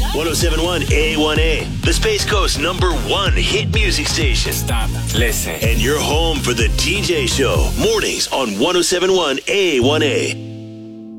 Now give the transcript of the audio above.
1071 A1A, the Space Coast #1 hit music station. Stop, listen. And you're home for the DJ show. Mornings on 1071 A1A.